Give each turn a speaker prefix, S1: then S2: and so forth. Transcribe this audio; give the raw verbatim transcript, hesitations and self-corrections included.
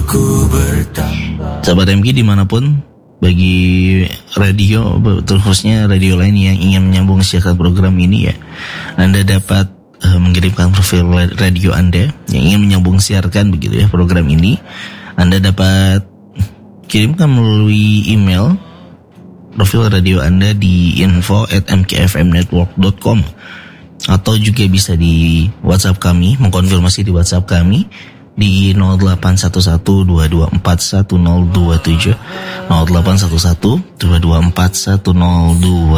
S1: Sahabat M G dimanapun, bagi radio, khususnya radio lain yang ingin menyambung siaran program ini ya, Anda dapat uh, mengirimkan profil radio Anda yang ingin menyambung siarkan begitu ya program ini. Anda dapat kirimkan melalui email profil radio Anda di info at m k f m network dot com, atau juga bisa di WhatsApp kami, mengkonfirmasi di WhatsApp kami di nol delapan satu satu dua dua empat satu nol dua tujuh nol delapan satu satu dua dua empat satu nol dua